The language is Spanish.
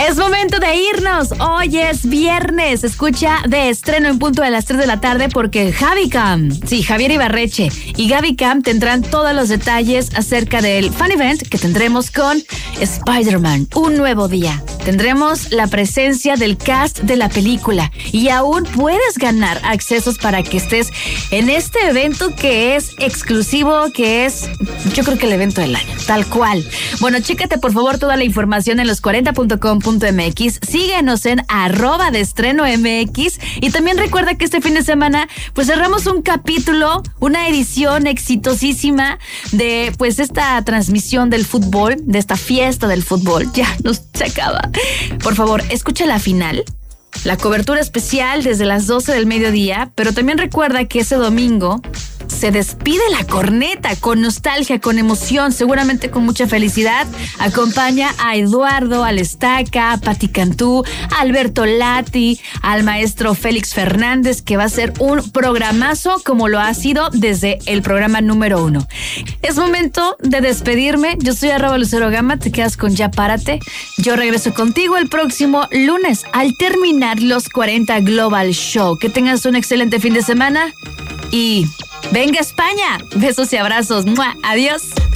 Es momento de irnos. Hoy es viernes. Escucha de estreno en punto de las 3 de la tarde porque Javier Ibarreche y Gaby Cam tendrán todos los detalles acerca del fan event que tendremos con Spider-Man, un nuevo día. Tendremos la presencia del cast de la película y aún puedes ganar accesos para que estés en este evento que es exclusivo, que es, yo creo que el evento del año, tal cual. Bueno, chécate por favor toda la información en los40.com.mx, síguenos en @deestreno.mx y también recuerda que este fin de semana pues cerramos un capítulo, una edición exitosísima de pues esta transmisión del fútbol, de esta fiesta del fútbol. Ya se acaba. Por favor, escucha la final, la cobertura especial desde las 12 del mediodía, pero también recuerda que ese domingo se despide la corneta con nostalgia, con emoción, seguramente con mucha felicidad. Acompaña a Eduardo, al Estaca, a Pati Cantú, a Alberto Lati, al maestro Félix Fernández, que va a ser un programazo como lo ha sido desde el programa número 1. Es momento de despedirme. Yo soy @LuceroGama, te quedas con Ya Párate. Yo regreso contigo el próximo lunes al terminar los 40 Global Show. Que tengas un excelente fin de semana y ¡venga España! Besos y abrazos. ¡Mua! Adiós.